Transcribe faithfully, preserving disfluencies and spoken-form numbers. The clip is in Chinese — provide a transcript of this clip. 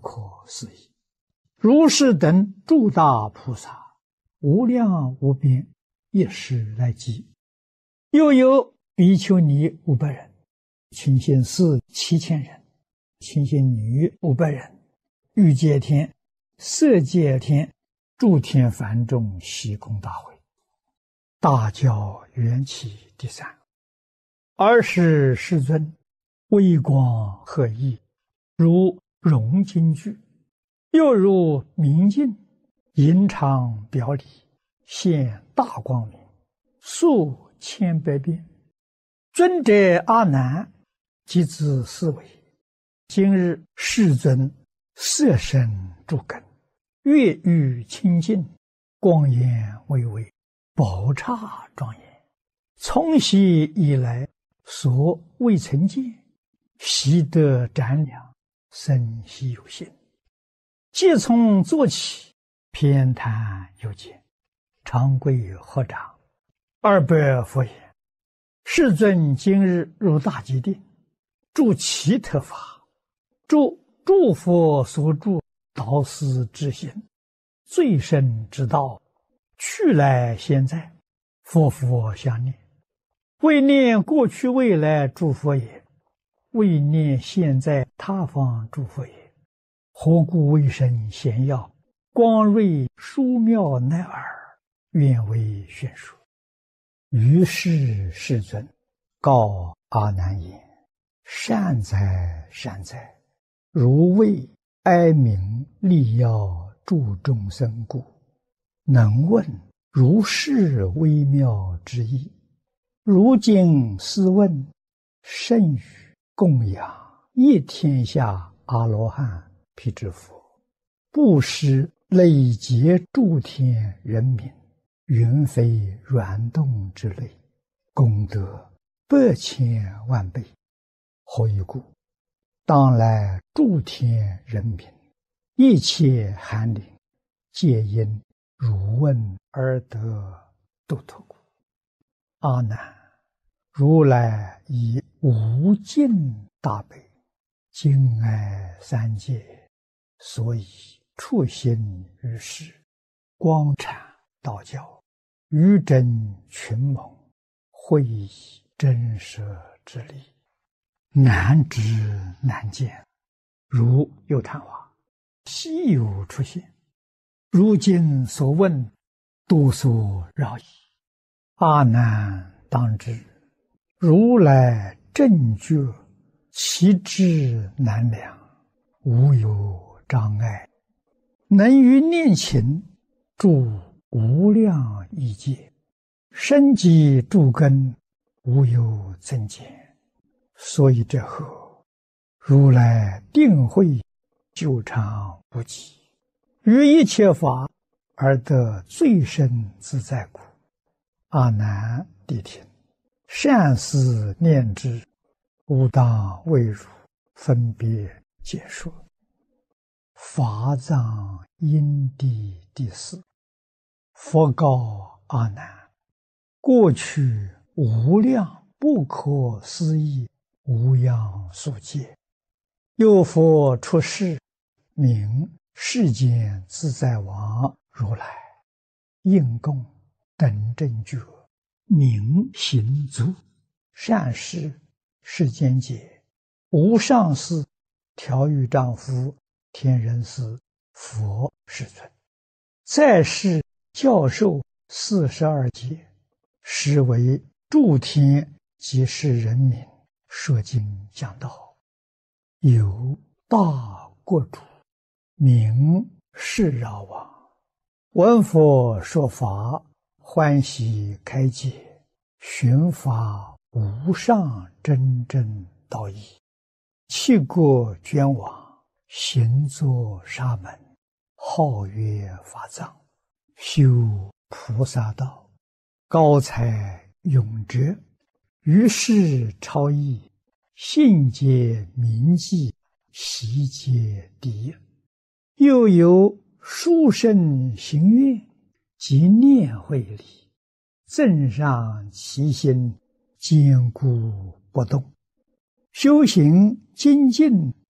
可思议。如是等诸大菩萨，无量无边，一时来集。又有比丘尼五百人，清心寺七千人，清心女五百人，欲界天、色界天、诸天梵众悉供大会。大教缘起第三。尔时世尊微光和熠，如融金具，又如明镜，银常表里，现大光明，数千百变。尊者阿难即自思维：今日世尊色身诸根，月欲清净，光焰巍巍，宝刹庄严。从昔以来，所未曾见，习得瞻量，生希有心。即从坐起，偏袒有见，长跪合掌，二百佛言：世尊今日入大吉定，住其特法，住诸佛所住导师之心，最深之道，去来现在，佛佛相念。为念过去未来诸佛也，为念现在他方诸佛也。何故为身显耀，光瑞殊妙乃尔，愿为宣说。于是世尊告阿难言：善哉善哉，如为哀悯利要助众生故，能问如是微妙之意。如今试问，甚于供养一天下阿罗汉辟支佛，布施累劫诸天人民，云非软动之类，功德百千万倍。何以故？当来诸天人民，一切寒灵，皆因汝问而得度脱故。阿难，如来以无尽大悲，敬爱三界，所以处心于世，光阐道教，于真群蒙，会以真实之力，难知难见，如有昙花，稀有出现。如今所问，多所扰矣。阿难当知，如来正觉，其智难量，无有障碍，能于念勤住无量亿界，生机诸根，无有增减。所以这后，如来定慧久长不极，于一切法而得最深自在故。阿难谛听，善思念之，吾当为汝分别解说。法藏因地第四。佛告阿难：过去无量不可思议无量数劫，有佛出世，名世间自在王如来，应供等正觉，明行足，善事世间解，无上士、调御丈夫、天人师、佛世尊，在世教授四十二劫，实为诸天及世人民说经讲道。有大国主，名释饶王，闻佛说法，欢喜开解，寻法无上真正道义，弃国捐往，行作沙门，号曰法藏，修菩萨道，高才永哲，于是超逸，信解明记，习皆第一。又有殊胜行愿及念慧力，正上其心，坚固不动，修行精进